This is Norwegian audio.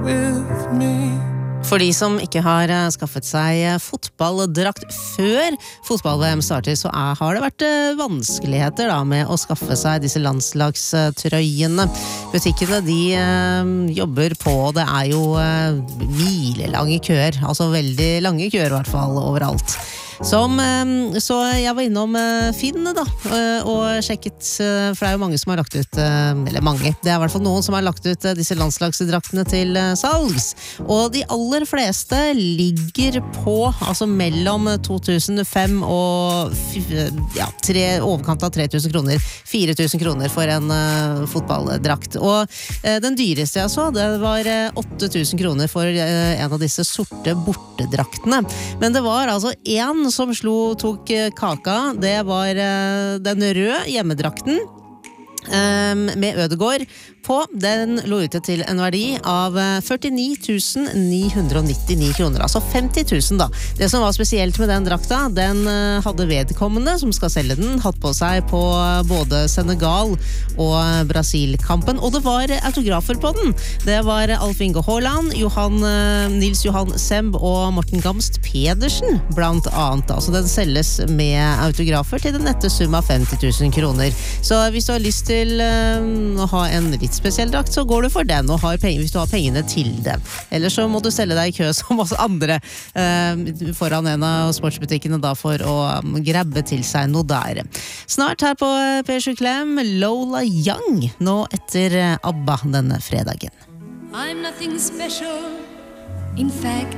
with me. For de som ikke har skaffet seg fotballdrakt før fotball-VM starter, så har det vært vanskeligheter da med å skaffe seg disse landslagstrøyene. Butikkene de jobber på, det jo milelange køer, altså veldig lange køer i hvert fall overalt. Så jeg var innom Finn da, og sjekket, for det jo mange som har lagt ut, eller mange, det I hvert fall noen som har lagt ut disse landslagsdraktene til salgs, og de aller fleste ligger på, altså mellom 2005 og overkant av 3000 kroner, 4000 kroner for en fotballdrakt, og den dyreste jeg så, det var 8000 kroner for en av disse sorte bortedraktene, men det var altså en som tok kaka, det var den røde hjemmedrakten med Ødegård på, den lå ute til en verdi av 49 999 kroner, altså 50 000 da. Det som var spesielt med den drakta, den hadde vedkommende som skal selge den, hatt på seg på både Senegal og Brasil-kampen, og det var autografer på den. Det var Alf Inge Haaland, Nils Johan Semb og Morten Gamst Pedersen, blant annet. Altså den selges med autografer til den nette sum av 50 000 kroner. Så hvis du har lyst til å ha en litt spesiell drakt, så går du for den og har penger, hvis du har pengene til det. Eller så må du selge deg I kø som oss andre foran en av sportsbutikkene da for å grabbe til seg noe der. Snart her på P7 Klem, Lola Young, nå etter ABBA denne fredagen. I'm nothing special, in fact